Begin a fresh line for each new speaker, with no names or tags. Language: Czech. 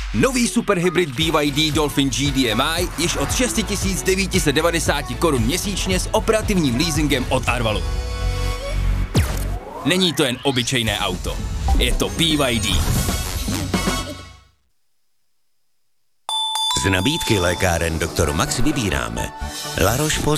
Nový superhybrid BYD Dolphin GDMI již od 6990 korun měsíčně s operativním leasingem od Arvalu. Není to jen obyčejné auto, je to BYD.
Z nabídky lékáren Dr. Max vybíráme La Roche-Posay,